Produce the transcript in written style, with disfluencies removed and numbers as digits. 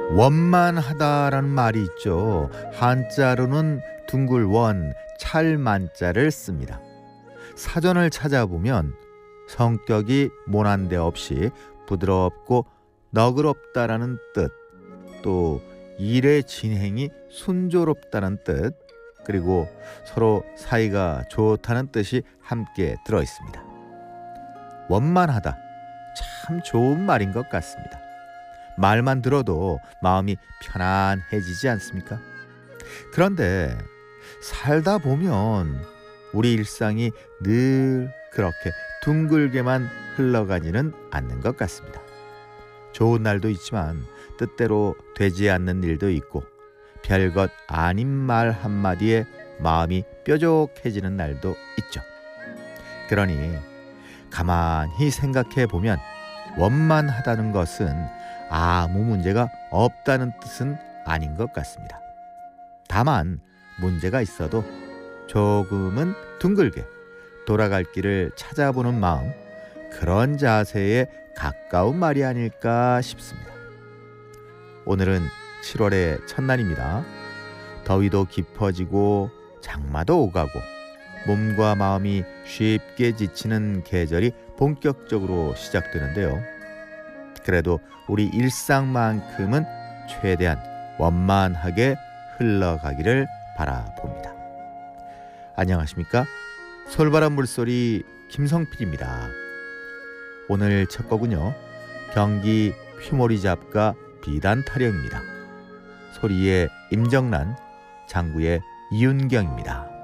원만하다라는 말이 있죠. 한자로는 둥글원, 찰만자를 씁니다. 사전을 찾아보면 성격이 모난 데 없이 부드럽고 너그럽다라는 뜻, 또 일의 진행이 순조롭다는 뜻, 그리고 서로 사이가 좋다는 뜻이 함께 들어 있습니다. 원만하다, 참 좋은 말인 것 같습니다. 말만 들어도 마음이 편안해지지 않습니까? 그런데 살다 보면 우리 일상이 늘 그렇게 둥글게만 흘러가지는 않는 것 같습니다. 좋은 날도 있지만 뜻대로 되지 않는 일도 있고, 별것 아닌 말 한마디에 마음이 뾰족해지는 날도 있죠. 그러니 가만히 생각해 보면 원만하다는 것은 아무 문제가 없다는 뜻은 아닌 것 같습니다. 다만 문제가 있어도 조금은 둥글게 돌아갈 길을 찾아보는 마음, 그런 자세에 가까운 말이 아닐까 싶습니다. 오늘은 7월의 첫날입니다. 더위도 깊어지고 장마도 오가고 몸과 마음이 쉽게 지치는 계절이 본격적으로 시작되는데요. 그래도 우리 일상만큼은 최대한 원만하게 흘러가기를 바라봅니다. 안녕하십니까? 솔바람 물소리 김성필입니다. 오늘 첫 곡은요, 경기 휘모리 잡가 비단 타령입니다. 소리의 임정란, 장구의 이윤경입니다.